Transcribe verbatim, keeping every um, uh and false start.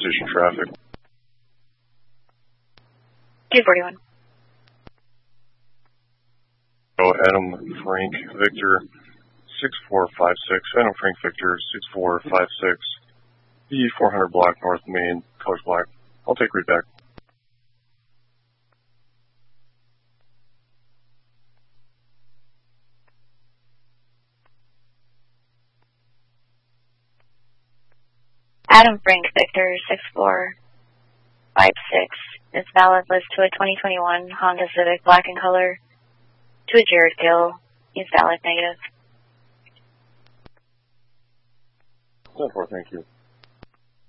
position traffic. two forty-one. Oh, Adam Frank Victor six four five six. Adam Frank Victor six four five six. B four hundred block North Main, colors black. I'll take read back. Adam Frank Victor six four five six is valid list to a twenty twenty-one Honda Civic black in color. To a Jared Gill, he's valid negative. ten four, thank you.